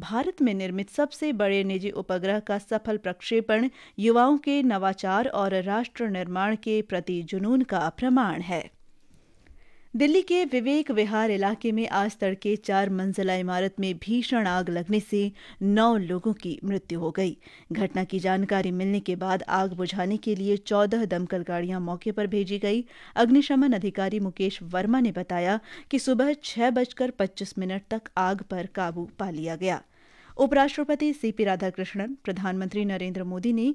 भारत में निर्मित सबसे बड़े निजी उपग्रह का सफल प्रक्षेपण युवाओं के नवाचार और राष्ट्र निर्माण के प्रति जुनून का प्रमाण है। दिल्ली के विवेक विहार इलाके में आज तड़के 4 मंजिला इमारत में भीषण आग लगने से 9 लोगों की मृत्यु हो गई। घटना की जानकारी मिलने के बाद आग बुझाने के लिए 14 दमकल गाड़ियां मौके पर भेजी गई। अग्निशमन अधिकारी मुकेश वर्मा ने बताया कि सुबह 6:25 तक आग पर काबू पा लिया गया। उपराष्ट्रपति सीपी राधाकृष्णन, प्रधानमंत्री नरेंद्र मोदी ने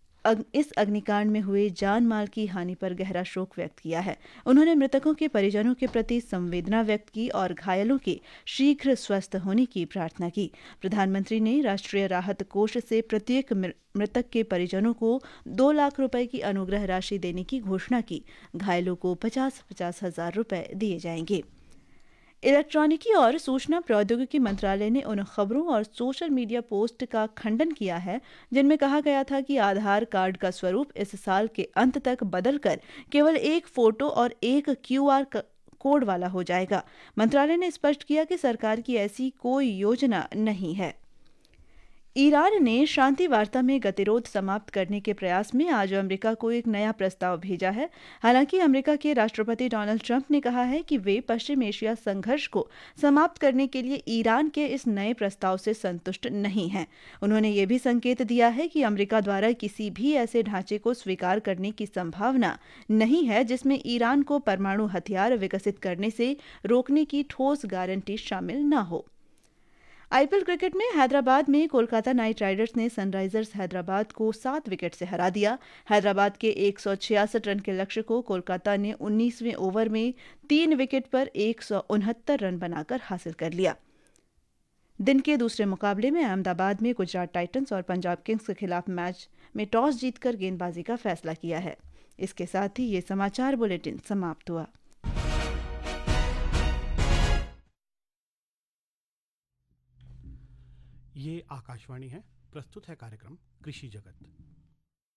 इस अग्निकांड में हुए जान माल की हानि पर गहरा शोक व्यक्त किया है। उन्होंने मृतकों के परिजनों के प्रति संवेदना व्यक्त की और घायलों के शीघ्र स्वस्थ होने की प्रार्थना की। प्रधानमंत्री ने राष्ट्रीय राहत कोष से प्रत्येक मृतक के परिजनों को 2 लाख रुपए की अनुग्रह राशि देने की घोषणा की। घायलों को 50-50 हजार रुपए दिए जाएंगे। इलेक्ट्रॉनिकी और सूचना प्रौद्योगिकी मंत्रालय ने उन खबरों और सोशल मीडिया पोस्ट का खंडन किया है जिनमें कहा गया था कि आधार कार्ड का स्वरूप इस साल के अंत तक बदलकर केवल एक फोटो और एक QR कोड वाला हो जाएगा। मंत्रालय ने स्पष्ट किया कि सरकार की ऐसी कोई योजना नहीं है। ईरान ने शांति वार्ता में गतिरोध समाप्त करने के प्रयास में आज अमेरिका को एक नया प्रस्ताव भेजा है। हालांकि अमेरिका के राष्ट्रपति डोनाल्ड ट्रंप ने कहा है कि वे पश्चिम एशिया संघर्ष को समाप्त करने के लिए ईरान के इस नए प्रस्ताव से संतुष्ट नहीं हैं। उन्होंने ये भी संकेत दिया है कि अमेरिका द्वारा किसी भी ऐसे ढांचे को स्वीकार करने की संभावना नहीं है जिसमें ईरान को परमाणु हथियार विकसित करने से रोकने की ठोस गारंटी शामिल न हो। आईपीएल क्रिकेट में हैदराबाद में कोलकाता नाइट राइडर्स ने सनराइजर्स हैदराबाद को 7 विकेट से हरा दिया। हैदराबाद के 166 रन के लक्ष्य को कोलकाता ने 19वें ओवर में 3 विकेट पर 169 रन बनाकर हासिल कर लिया। दिन के दूसरे मुकाबले में अहमदाबाद में गुजरात टाइटंस और पंजाब किंग्स के खिलाफ मैच में टॉस जीतकर गेंदबाजी का फैसला किया है। इसके साथ ही ये समाचार बुलेटिन समाप्त हुआ। ये आकाशवाणी है। प्रस्तुत है कार्यक्रम कृषि जगत।